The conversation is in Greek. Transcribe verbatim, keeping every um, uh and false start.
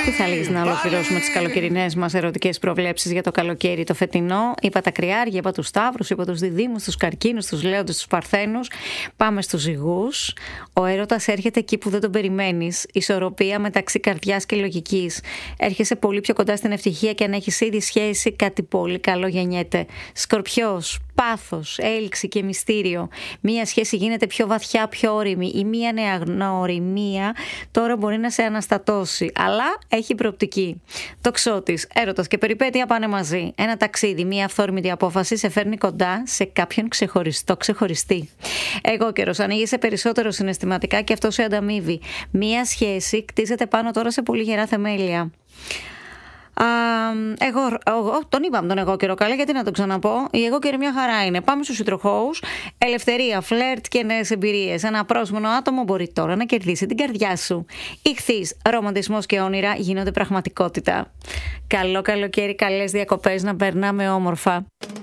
Τι θα λες να ολοκληρώσουμε τις καλοκαιρινές μας ερωτικές προβλέψεις για το καλοκαίρι το φετινό? Είπα τα Κρυάρια, είπα τους Σταύρους, είπα τους Διδύμους, τους Καρκίνους, τους Λέοντες, τους Παρθένους. Πάμε στους Ζυγούς. Ο έρωτας έρχεται εκεί που δεν τον περιμένεις. Ισορροπία μεταξύ καρδιάς και λογικής. Έρχεσαι πολύ πιο κοντά στην ευτυχία και αν έχεις ήδη σχέση, κάτι πολύ καλό γεννιέται. Σκορπιός. Πάθος, έλξη και μυστήριο. Μία σχέση γίνεται πιο βαθιά, πιο όριμη. Η μία νεαγνωριμία τώρα μπορεί να σε αναστατώσει, αλλά έχει προοπτική. Τοξότης, έρωτας και περιπέτεια πάνε μαζί. Ένα ταξίδι, μία αυθόρμητη απόφαση σε φέρνει κοντά σε κάποιον ξεχωριστό, ξεχωριστή. Εγώ καιρός, ανοίγεσαι περισσότερο συναισθηματικά και αυτό σε ανταμείβει. Μία σχέση κτίζεται πάνω τώρα σε πολύ γερά θεμέλια. Α, εγώ, εγώ, τον είπαμε τον εγώ καιρό καλά, γιατί να το ξαναπώ. Η εγώ καιρή μια χαρά είναι. Πάμε στους υδροχόους. Ελευθερία, φλερτ και νέες εμπειρίες. Ένα πρόσμονο άτομο μπορεί τώρα να κερδίσει την καρδιά σου. Ιχθύς, ρομαντισμός και όνειρα γίνονται πραγματικότητα. Καλό καλοκαίρι, καλές διακοπές, να περνάμε όμορφα.